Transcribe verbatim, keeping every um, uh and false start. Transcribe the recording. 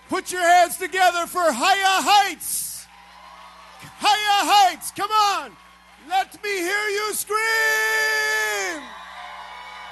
Put your hands together for Higher Heights. Higher Heights. Come on. Let me hear you.